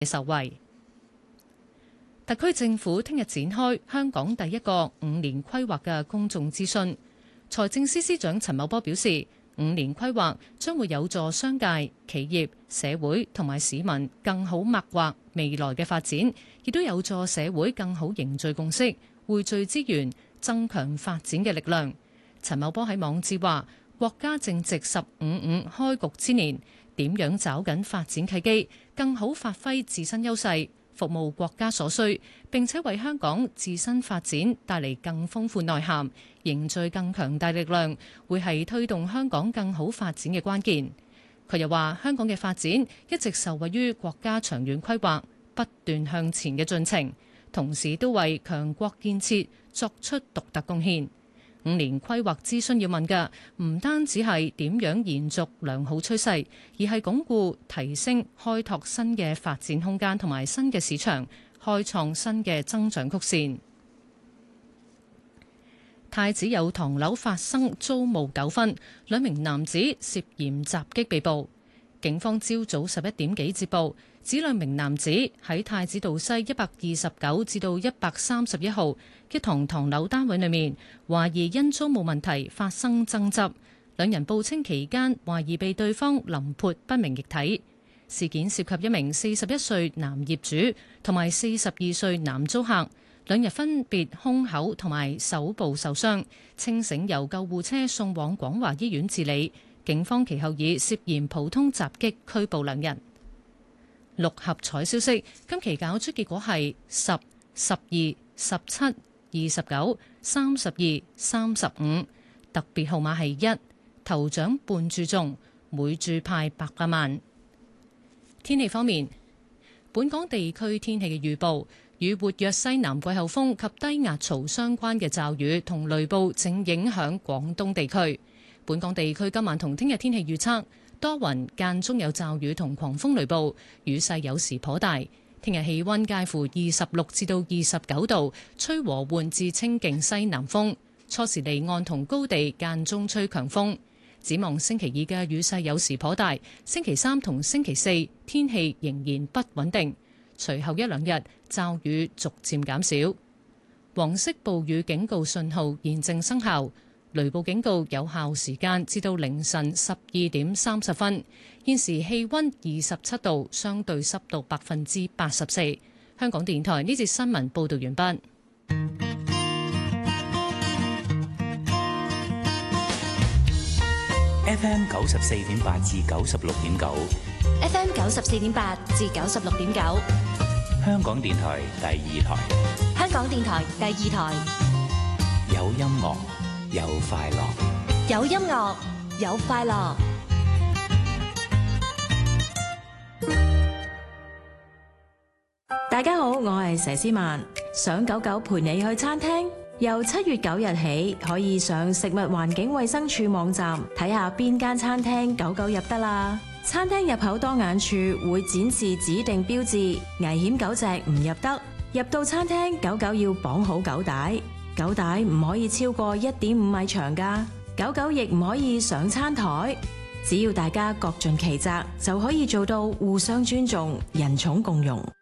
受惠。特區政府聽日展開香港第一個5年規劃嘅公眾諮詢。財政司司長陳茂波表示，5年規劃將會有助商界、企業、社會同埋市民更好擘劃未來嘅發展，亦都有助社會更好凝聚共識、匯聚資源、增強發展嘅力量。陳茂波喺網誌話：國家正值15.5開局之年，點樣抓緊發展契機，更好發揮自身優勢，服務國家所需，並且為香港自身發展帶嚟更豐富內涵，凝聚更強大力量，會係推動香港更好發展嘅關鍵。佢又話：香港嘅發展一直受惠於國家長遠規劃不斷向前嘅進程，同時都為強國建設作出獨特貢獻。5年規劃諮詢要問嘅唔單止係點樣延續良好趨勢，而係鞏固、提升、開拓新嘅發展空間同埋新嘅市場，開創新嘅增長曲線。太子有唐樓發生租務糾紛，2名男子涉嫌襲擊被捕。警方朝早11點幾接報，指2名男子喺太子道西129至到131號一幢唐樓單位裏面，懷疑因租務問題發生爭執。2人報稱期間懷疑被對方淋潑不明液體。事件涉及1名41歲男業主同埋42歲男租客，2人分別胸口同埋手部受傷，清醒由救護車送往廣華醫院治理。警方其後以涉嫌普通襲擊拘捕2人。6合彩消息，今期攪出結果係10、12、17、29、32、35，特別號碼係1，頭獎半注中，每注派800萬。天氣方面，本港地區天氣嘅預報，與活躍西南季候風及低壓槽相關嘅驟雨同雷暴正影響廣東地區。本港地區今晚同聽日天氣預測，多雲，間中有驟雨同狂風雷暴，雨勢有時頗大。聽日氣溫介乎26至到29度，吹和緩至清勁西南風，初時離岸同高地間中吹強風。展望星期2嘅雨勢有時頗大，星期3同星期4天氣仍然不穩定，隨後1、2日驟雨逐漸減少。黃色暴雨警告信號現正生效。雷暴警告有效時間至到凌晨12點30分。現時氣溫27度，相對濕度84%。香港電台呢節新聞報道完畢。 FM 94.8至96.9 ，FM 94.8至96.9， 香港電台第2台， 香港電台第2台， 有音樂。有快樂， 有音樂，有快樂。 大家好，我係佘詩曼。想狗狗陪你去餐廳，由7月9日起可以上食物環境衛生署網站睇下邊間餐廳狗狗入得啦。餐廳入口當眼處會展示指定標誌，危險狗隻唔入得。入到餐廳，狗狗要綁好狗帶。狗帶唔可以超過1.5米長㗎，狗狗亦唔可以上餐台。只要大家各盡其責，就可以做到互相尊重、人寵共融。